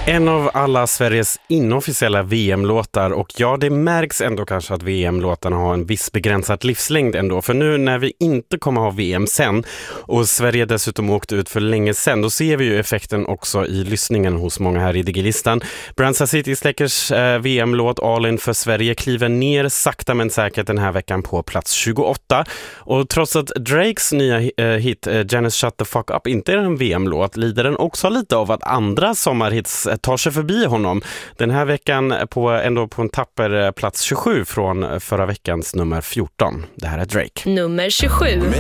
En av alla Sveriges inofficiella VM-låtar, och ja, det märks ändå kanske att VM-låtarna har en viss begränsad livslängd ändå, för nu när vi inte kommer ha VM sen och Sverige dessutom åkte ut för länge sen, då ser vi ju effekten också i lyssningen hos många här i Digilistan. Brands City Släckers VM-låt All In för Sverige kliver ner sakta men säkert den här veckan på plats 28, och trots att Drakes nya hit Janice Shut the Fuck Up inte är en VM-låt, lider den också lite av att andra sommarhits tar sig förbi honom. Den här veckan ändå på en tapper plats 27 från förra veckans nummer 14. Det här är Drake. Nummer 27.